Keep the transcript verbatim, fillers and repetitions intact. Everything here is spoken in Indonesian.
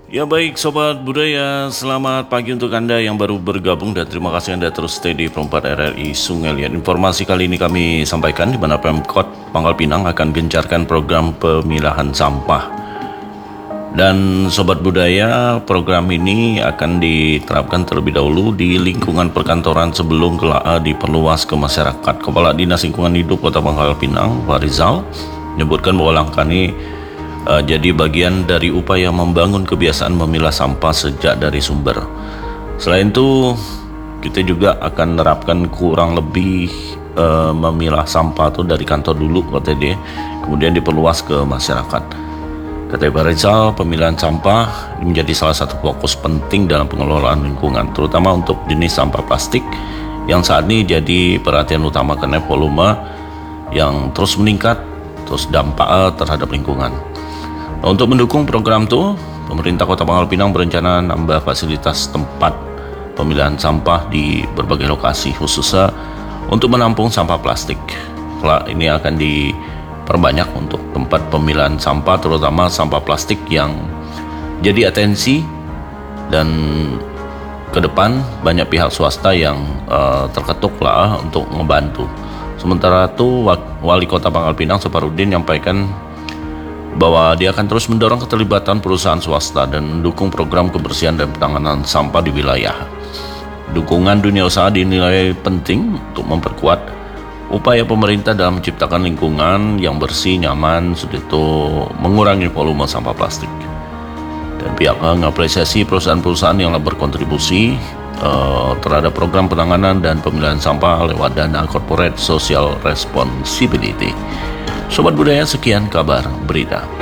Ya baik Sobat Budaya, selamat pagi untuk Anda yang baru bergabung dan terima kasih Anda terus stay di Perempat R R I Sungai Liat. Informasi kali ini kami sampaikan di mana Pemkot Pangkal Pinang akan gencarkan program pemilahan sampah. Dan Sobat Budaya, program ini akan diterapkan terlebih dahulu di lingkungan perkantoran sebelum kelak diperluas ke masyarakat. Kepala Dinas Lingkungan Hidup Kota Pangkal Pinang, Pak Rizal, menyebutkan bahwa langkah ini Uh, jadi bagian dari upaya membangun kebiasaan memilah sampah sejak dari sumber. Selain itu, kita juga akan menerapkan kurang lebih uh, memilah sampah itu dari kantor dulu, kata dia, kemudian diperluas ke masyarakat. Kata Pak Rizal, pemilahan sampah menjadi salah satu fokus penting dalam pengelolaan lingkungan, terutama untuk jenis sampah plastik yang saat ini jadi perhatian utama karena volume yang terus meningkat, terus dampak terhadap lingkungan. Nah, untuk mendukung program itu, pemerintah Kota Pangkal Pinang berencana nambah fasilitas tempat pemilahan sampah di berbagai lokasi, khususnya untuk menampung sampah plastik. Ini akan diperbanyak untuk tempat pemilahan sampah, terutama sampah plastik yang jadi atensi, dan ke depan banyak pihak swasta yang uh, terketuk lah untuk membantu. Sementara itu, Wali Kota Pangkal Pinang Saparudin menyampaikan bahwa dia akan terus mendorong keterlibatan perusahaan swasta dan mendukung program kebersihan dan penanganan sampah di wilayah. Dukungan dunia usaha dinilai penting untuk memperkuat upaya pemerintah dalam menciptakan lingkungan yang bersih, nyaman, sudah itu mengurangi volume sampah plastik. Dan pihaknya mengapresiasi perusahaan-perusahaan yang berkontribusi uh, terhadap program penanganan dan pemilihan sampah lewat dana corporate social responsibility. Sobat Budaya, sekian kabar berita.